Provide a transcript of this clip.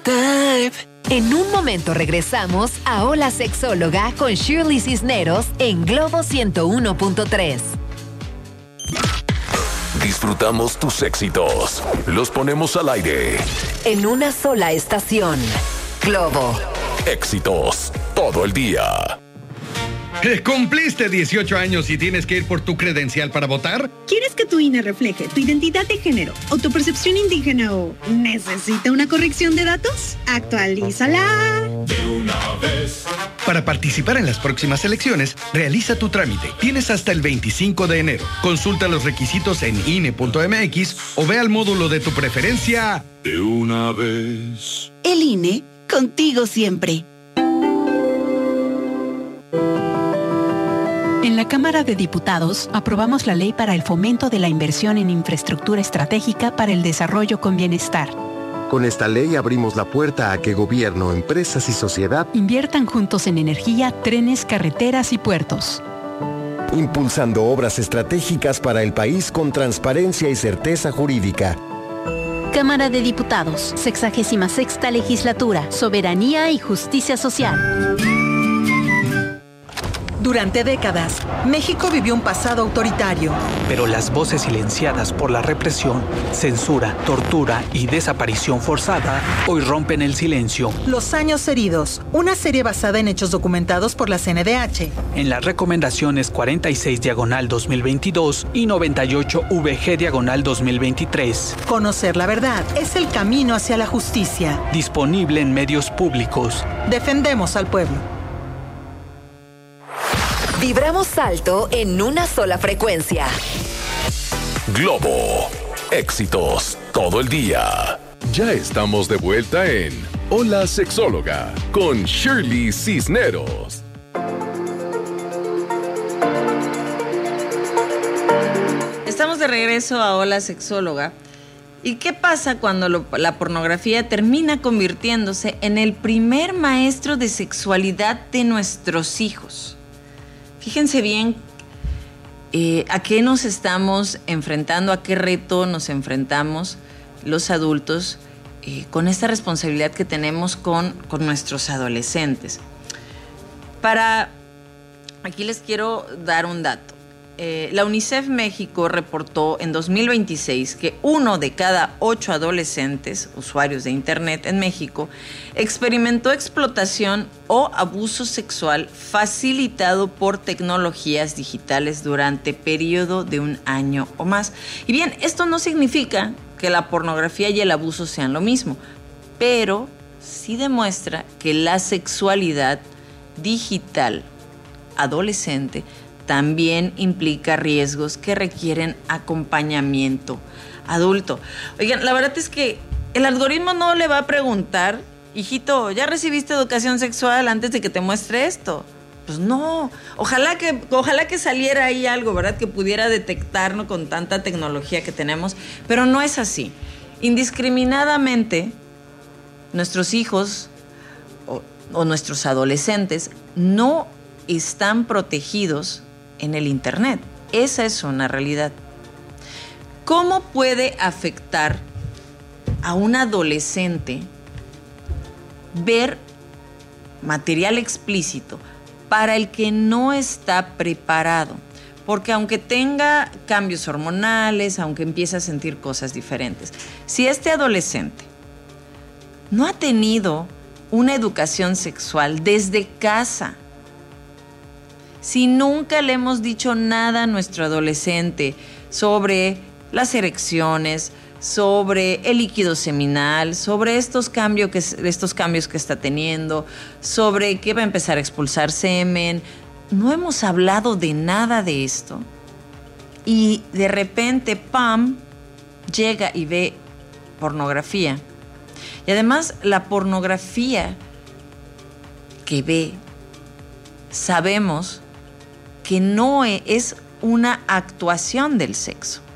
Type. En un momento regresamos a Hola Sexóloga con Shirley Cisneros en Globo 101.3. Disfrutamos tus éxitos. Los ponemos al aire. En una sola estación. Globo. Éxitos todo el día. ¿Cumpliste 18 años y tienes que ir por tu credencial para votar? ¿Quieres que tu INE refleje tu identidad de género o tu percepción indígena o necesita una corrección de datos? ¡Actualízala! De una vez. Para participar en las próximas elecciones, realiza tu trámite. Tienes hasta el 25 de enero. Consulta los requisitos en INE.mx o ve al módulo de tu preferencia. De una vez. El INE, contigo siempre. En la Cámara de Diputados aprobamos la ley para el fomento de la inversión en infraestructura estratégica para el desarrollo con bienestar. Con esta ley abrimos la puerta a que gobierno, empresas y sociedad inviertan juntos en energía, trenes, carreteras y puertos. Impulsando obras estratégicas para el país con transparencia y certeza jurídica. Cámara de Diputados, 66ª Legislatura, Soberanía y Justicia Social. Durante décadas, México vivió un pasado autoritario. Pero las voces silenciadas por la represión, censura, tortura y desaparición forzada hoy rompen el silencio. Los años heridos, una serie basada en hechos documentados por la CNDH. En las recomendaciones 46/2022 y 98/VG/2023. Conocer la verdad es el camino hacia la justicia. Disponible en medios públicos. Defendemos al pueblo. Vibramos alto en una sola frecuencia. Globo. Éxitos todo el día. Ya estamos de vuelta en Hola Sexóloga con Shirley Cisneros. Estamos de regreso a Hola Sexóloga. ¿Y qué pasa cuando la pornografía termina convirtiéndose en el primer maestro de sexualidad de nuestros hijos? Fíjense bien a qué nos estamos enfrentando, a qué reto nos enfrentamos los adultos con esta responsabilidad que tenemos con nuestros adolescentes. Aquí les quiero dar un dato. La UNICEF México reportó en 2026 que 1 de cada 8 adolescentes, usuarios de Internet en México, experimentó explotación o abuso sexual facilitado por tecnologías digitales durante periodo de 1 año o más. Y bien, esto no significa que la pornografía y el abuso sean lo mismo, pero sí demuestra que la sexualidad digital adolescente también implica riesgos que requieren acompañamiento adulto. Oigan, la verdad es que el algoritmo no le va a preguntar, hijito, ¿ya recibiste educación sexual antes de que te muestre esto? Pues no. Ojalá que saliera ahí algo, ¿verdad? Que pudiera detectarnos con tanta tecnología que tenemos, pero no es así. Indiscriminadamente, nuestros hijos o nuestros adolescentes no están protegidos en el Internet. Esa es una realidad. ¿Cómo puede afectar a un adolescente ver material explícito para el que no está preparado? Porque aunque tenga cambios hormonales, aunque empiece a sentir cosas diferentes, si este adolescente no ha tenido una educación sexual desde casa, si nunca le hemos dicho nada a nuestro adolescente sobre las erecciones, sobre el líquido seminal, sobre estos cambios que está teniendo, sobre que va a empezar a expulsar semen, no hemos hablado de nada de esto. Y de repente, ¡pam!, llega y ve pornografía. Y además, la pornografía que ve, sabemos que no es una actuación del sexo.